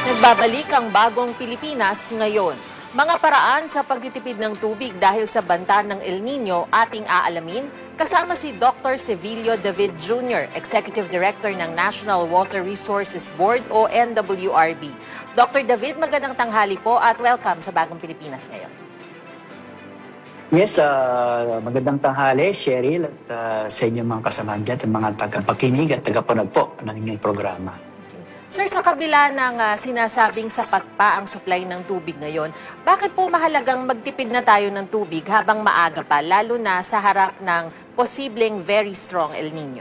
Nagbabalik ang bagong Pilipinas ngayon. Mga paraan sa pagtitipid ng tubig dahil sa banta ng El Nino ating aalamin kasama si Dr. Sevilio David Jr., Executive Director ng National Water Resources Board o NWRB. Dr. David, magandang tanghali po at welcome sa bagong Pilipinas ngayon. Yes, magandang tanghali, Cheryl, at sa inyong mga kasamahan dyan, at mga tagapakinig at tagapanood po ng inyong programa. Sir, sa kabila ng sinasabing sapat pa ang supply ng tubig ngayon, bakit po mahalagang magtipid na tayo ng tubig habang maaga pa, lalo na sa harap ng posibleng very strong El Nino?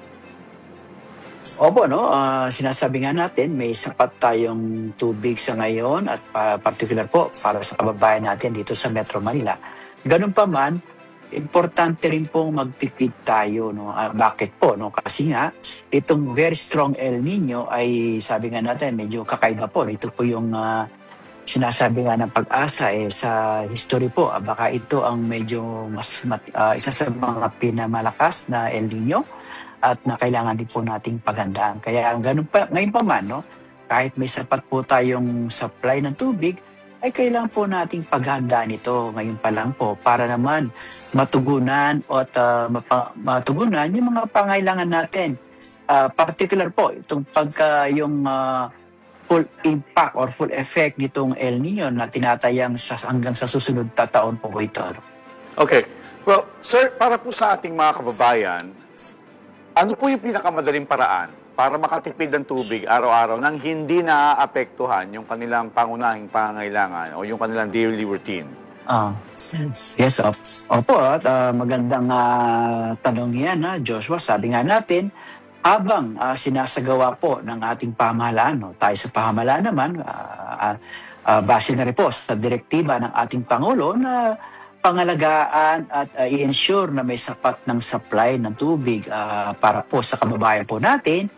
Opo, no, sinasabi nga natin, may sapat tayong tubig sa ngayon at particular po para sa kababayan natin dito sa Metro Manila. Ganun pa man, importante rin pong magtipid tayo, no? Bakit po, no? Kasi nga itong very strong El Nino ay sabi nga natin medyo kakaiba po. Ito po yung sinasabi nga ng Pag-asa sa history po. Baka ito ang medyo isa sa mga pinamalakas na El Nino at na kailangan din po nating paghandaan. Kaya ganun pa, ngayon pa man, no? Kahit may sapat po tayong supply ng tubig, ay kailangan po nating paghandaan ito ngayon pa lang po para naman matugunan at matugunan yung mga pangailangan natin. Particular po, itong yung full impact or full effect nitong El Nino na tinatayang hanggang sa susunod na taon po ito. Okay. Well, sir, para po sa ating mga kababayan, ano po yung pinakamadaling paraan para makatipid ng tubig araw-araw nang hindi naaapektuhan yung kanilang pangunahing pangangailangan o yung kanilang daily routine? Yes, opo, at magandang tanong yan, Joshua. Sabi nga natin, habang sinasagawa po ng ating pamahalaan, no, tayo sa pamahalaan naman, base na rin po sa direktiba ng ating Pangulo na pangalagaan at i-ensure na may sapat ng supply ng tubig para po sa kababayan po natin,